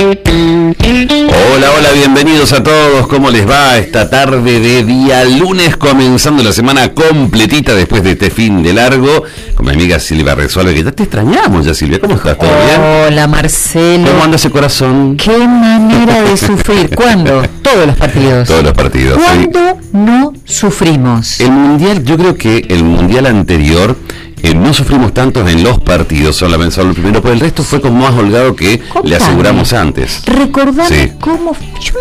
Hola, hola, bienvenidos a todos. ¿Cómo les va esta tarde de día lunes, comenzando la semana completita después de este fin de largo? Con mi amiga Silvia Resuelve, que ya te extrañamos ya, Silvia. ¿Cómo estás? ¿Todo bien? Hola, Marcelo. ¿Cómo anda ese corazón? Qué manera de sufrir. ¿Cuándo? Todos los partidos. Todos los partidos. ¿Cuándo no sufrimos? El mundial, yo creo que el mundial anterior no sufrimos tanto en los partidos, solamente solo el primero, pero el resto fue como más holgado que le aseguramos antes. Recordame cómo.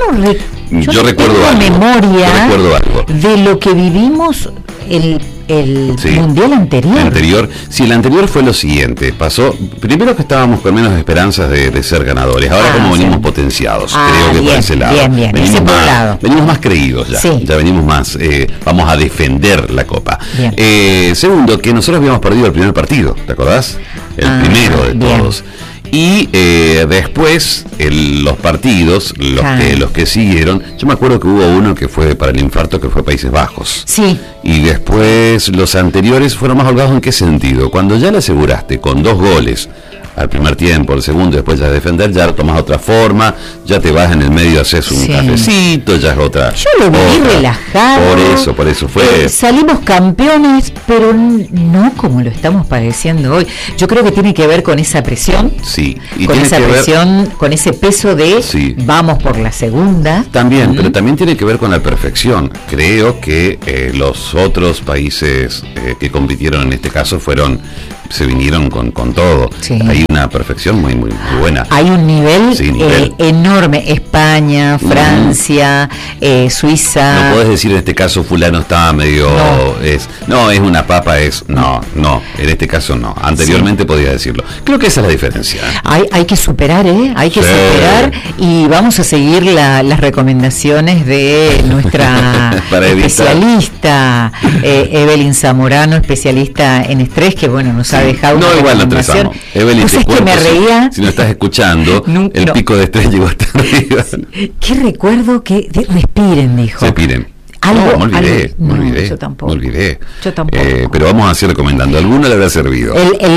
Yo recuerdo tengo algo. memoria Yo recuerdo algo de lo que vivimos el mundial anterior. Sí, el anterior fue lo siguiente. Pasó, primero que estábamos con menos esperanzas de ser ganadores. Ahora como venimos potenciados, creo que bien, por ese lado. Bien, venimos más creídos ya. Sí. Ya venimos más, vamos a defender la Copa. Bien. Segundo, que nosotros habíamos perdido el primer partido, ¿te acordás? El primero de todos. Y después los partidos, los que siguieron, yo me acuerdo que hubo uno que fue para el infarto, que fue Países Bajos. Sí. Y después los anteriores fueron más holgados. ¿En qué sentido? Cuando ya le aseguraste con 2 goles al primer tiempo, el segundo, después ya defender, ya tomas otra forma, ya te vas en el medio, haces un cafecito, ya es otra. Yo lo viví relajado. Por eso fue. Salimos campeones, pero no como lo estamos padeciendo hoy. Yo creo que tiene que ver con esa presión. Sí. Y con esa presión, con ese peso de vamos por la segunda. También, pero también tiene que ver con la perfección. Creo que los otros países que compitieron en este caso se vinieron con todo. Sí. Hay una perfección muy buena. Hay un nivel, enorme. España, Francia, Suiza. No podés decir en este caso fulano estaba medio... es una papa, no, en este caso no. Anteriormente podía decirlo. Creo que esa es la diferencia. Hay que superar, hay que superar, y vamos a seguir las recomendaciones de nuestra especialista Evelyn Zamorano, especialista en estrés, que nos ha dejado una recomendación. Evelyn, pues es que me reía. Si no estás escuchando, el pico de estrés llegó hasta arriba. Qué recuerdo que respiren, dijo. Respiren. Me olvidé. Yo tampoco. Pero vamos a seguir recomendando. ¿Alguno le habrá servido?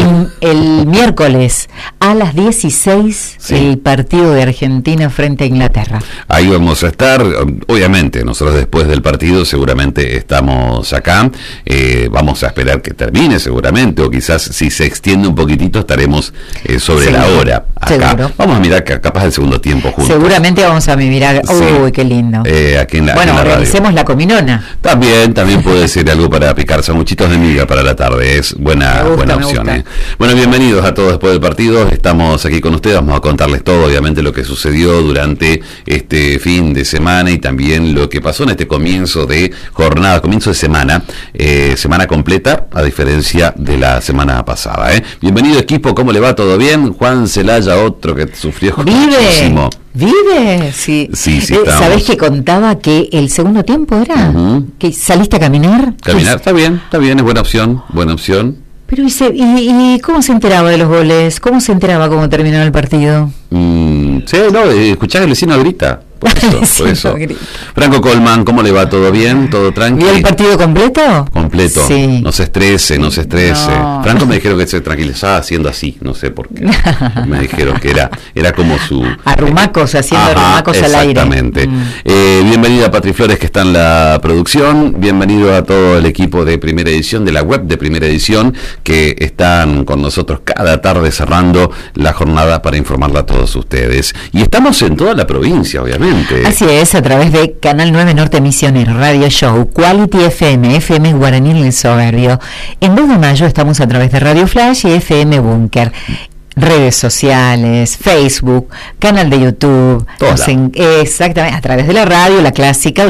El miércoles a las 16, el partido de Argentina frente a Inglaterra. Ahí vamos a estar. Obviamente, nosotros después del partido seguramente estamos acá. Vamos a esperar que termine seguramente, o quizás si se extiende un poquitito estaremos sobre la hora. Acá. Seguro. Vamos a mirar capaz el segundo tiempo juntos. Seguramente vamos a mirar. Uy, qué lindo. Aquí en la realicemos la cominona. También puede ser algo para picar sanguchitos de miga para la tarde. Es buena opción. Bueno, bienvenidos a todos después del partido. Estamos aquí con ustedes. Vamos a contarles todo, obviamente, lo que sucedió durante este fin de semana y también lo que pasó en este comienzo de jornada, comienzo de semana, semana completa, a diferencia de la semana pasada. Bienvenido, equipo. ¿Cómo le va? ¿Todo bien? Juan Celaya, otro que sufrió muchísimo. ¿Vive? Sí. ¿Sabés que contaba que el segundo tiempo era? ¿Que saliste a caminar? Está bien, es buena opción. Pero ¿y cómo se enteraba de los goles? ¿Cómo se enteraba cómo terminaba el partido? Escuchás el vecino grita. Por eso. Franco Colman, ¿cómo le va? ¿Todo bien? ¿Todo tranquilo? ¿Vio el partido completo? Completo. Sí. No se estrese. No. Franco me dijeron que se tranquilizaba haciendo así, no sé por qué. Me dijeron que era como su... Arrumacos, haciendo arrumacos al aire. Exactamente. Bienvenida a Patri Flores, que está en la producción. Bienvenido a todo el equipo de Primera Edición, de la web de Primera Edición, que están con nosotros cada tarde cerrando la jornada para informarla a todos ustedes. Y estamos en toda la provincia, obviamente. Así es, a través de Canal 9 Norte Misionero, Radio Show, Quality FM Guaraní El Soberbio. En 2 de mayo estamos a través de Radio Flash y FM Búnker. Redes sociales, Facebook, canal de YouTube, exactamente, a través de la radio, la clásica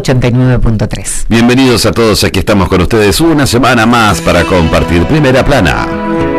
89.3. Bienvenidos a todos, aquí estamos con ustedes una semana más para compartir Primera Plana.